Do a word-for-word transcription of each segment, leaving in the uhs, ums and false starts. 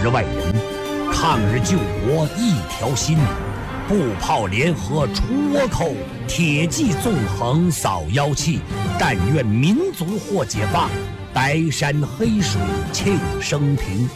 日外人，抗日救国一条心。步炮联合除倭寇，铁骑纵横扫妖气。但愿民族获解放，白山黑水庆生平。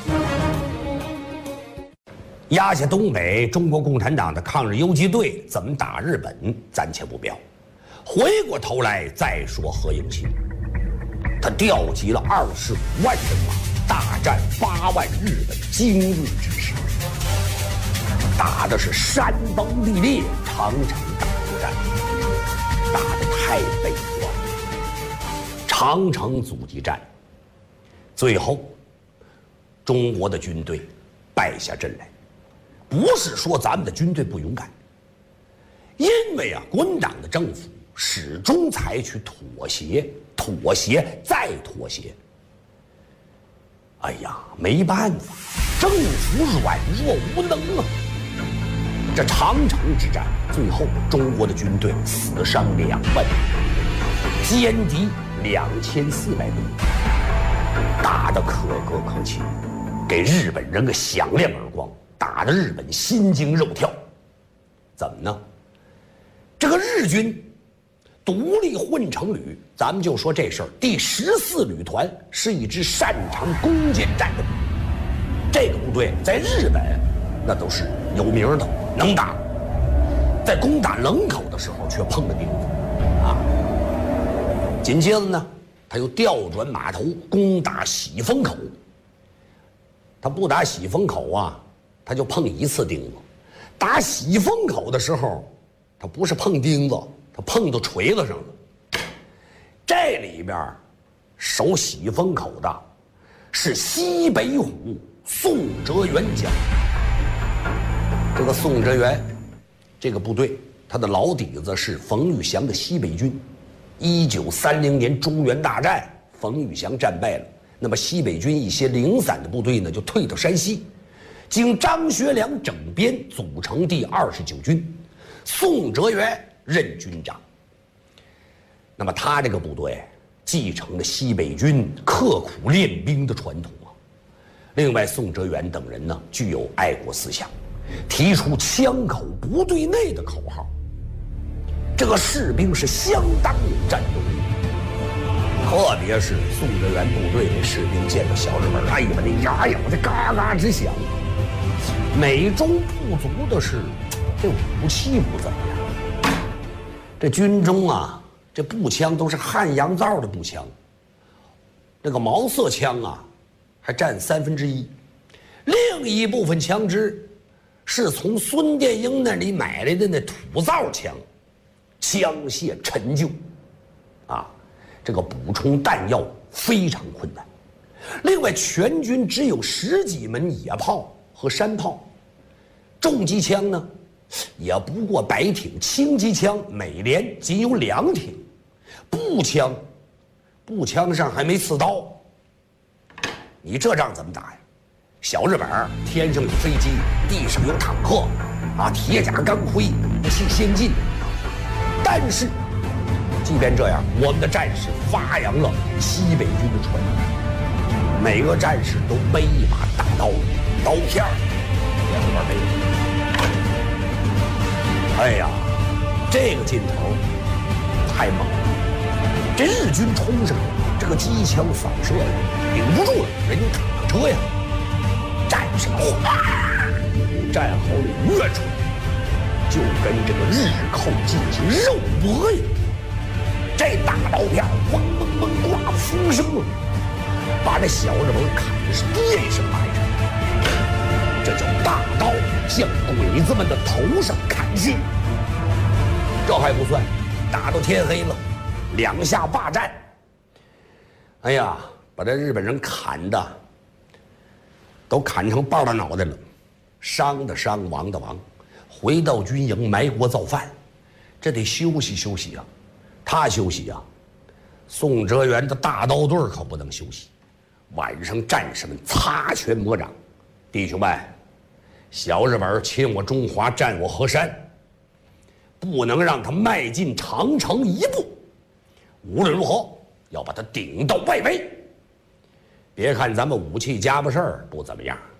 压下东北，中国共产党的抗日游击队怎么打日本，暂且不表。回过头来再说何应钦，他调集了二十五万人马，大战八万日本今日之师。打的是山崩地裂，长城大作战，打得太悲壮了。长城阻击战，最后中国的军队败下阵来。不是说咱们的军队不勇敢，因为啊，国民党的政府始终采取妥协、妥协再妥协。哎呀，没办法，政府软弱无能啊。这长城之战，最后中国的军队死伤两万人，歼敌两千四百多，打得可歌可泣，给日本人个响亮耳光，打得日本心惊肉跳。怎么呢？这个日军独立混成旅，咱们就说这事儿，第十四旅团是一支擅长攻坚战的部队，这个部队在日本那都是有名的，能打。在攻打冷口的时候却碰了钉子啊！紧接着呢，他又调转马头攻打喜峰口。他不打喜峰口啊，他就碰一次钉子。打喜峰口的时候，他不是碰钉子，他碰到锤子上了。这里边守喜峰口的是西北虎宋哲元将。这个宋哲元这个部队，他的老底子是冯玉祥的西北军。一九三零年中原大战，冯玉祥战败了，那么西北军一些零散的部队呢，就退到山西，经张学良整编，组成第二十九军，宋哲元任军长。那么他这个部队继承了西北军刻苦练兵的传统啊。另外，宋哲元等人呢，具有爱国思想，提出枪口不对内的口号，这个士兵是相当有战斗力。特别是宋哲元部队的士兵见到小日本，哎呀，那牙咬的嘎嘎直响。美中不足的是，这武器不怎么样。这军中啊，这步枪都是汉阳造的步枪，这个毛瑟枪啊，还占三分之一，另一部分枪支是从孙殿英那里买来的那土造枪，枪械陈旧，啊，这个补充弹药非常困难。另外，全军只有十几门野炮和山炮，重机枪呢，也不过百挺，轻机枪每连仅有两挺，步枪，步枪上还没刺刀。你这仗怎么打呀？小日本天上有飞机，地上有坦克，啊，铁甲钢盔，武器先进。但是，即便这样，我们的战士发扬了西北军的传统，每个战士都背一把大刀，刀片儿也后边背。哎呀，这个劲头太猛了！这日军冲上来，这个机枪扫射顶不住了，人家坦克车呀。战士哗，战壕里跃出来，就跟这个日寇进行肉搏呀！这大刀片嗡嗡嗡刮风声了，把这小日本砍的是跌声埋声。这叫大刀向鬼子们的头上砍去。这还不算，打到天黑了，两下霸占。哎呀，把这日本人砍的都砍成半拉脑袋了，伤的伤，亡的亡，回到军营埋锅造饭，这得休息休息啊。他休息啊，宋哲元的大刀队可不能休息。晚上战士们擦拳魔掌，弟兄们，小日本侵我中华，占我河山，不能让他迈进长城一步，无论如何要把他顶到外围。别看咱们武器家伙事儿不怎么样，